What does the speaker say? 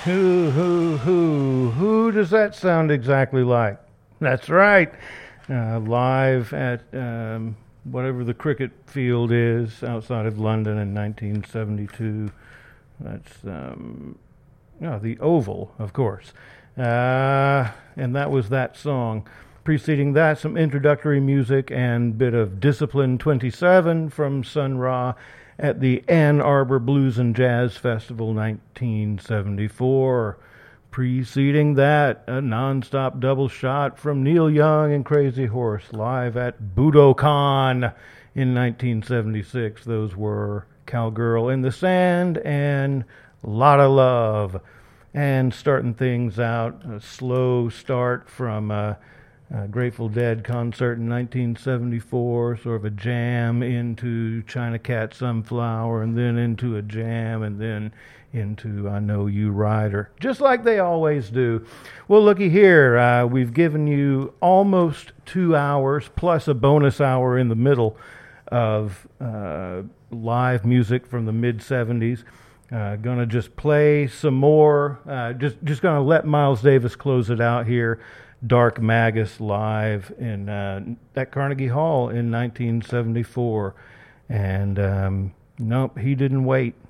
Who does that sound exactly like? That's right. Live at whatever the cricket field is outside of London in 1972. That's the Oval, of course. And that was that song. Preceding that, some introductory music and bit of Discipline 27 from Sun Ra at the Ann Arbor Blues and Jazz Festival 1974. Preceding that, a non-stop double shot from Neil Young and Crazy Horse live at Budokan in 1976. Those were Cowgirl in the Sand and Lotta Love. And starting things out, a slow start from Grateful Dead concert in 1974, sort of a jam into China Cat Sunflower, and then into a jam, and then into I Know You Rider, just like they always do. Well, looky here, we've given you almost 2 hours, plus a bonus hour in the middle of live music from the mid-'70s. Gonna just play some more, just gonna let Miles Davis close it out here. Dark Magus live in at Carnegie Hall in 1974. And nope, he didn't wait.